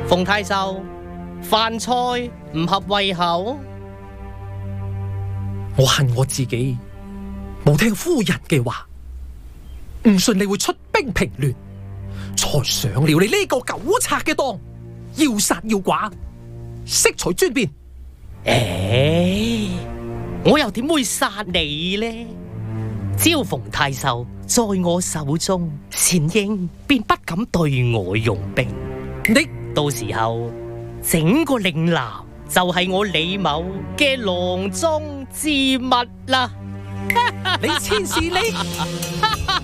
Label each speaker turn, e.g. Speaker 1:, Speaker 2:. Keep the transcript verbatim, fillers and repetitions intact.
Speaker 1: 馮太守，飯菜唔合胃口。
Speaker 2: 我恨我自己，冇聽夫人嘅話，唔信你會出兵平亂，才上了你呢個狗賊嘅當，要殺要剮，適才專變。
Speaker 1: 誒，我又點會殺你呢？只要馮太守在我手中，善英便不敢對我用兵。
Speaker 2: 你
Speaker 1: 到時候整個嶺南就係我李某嘅囊中之物啦！
Speaker 2: 你黐線你！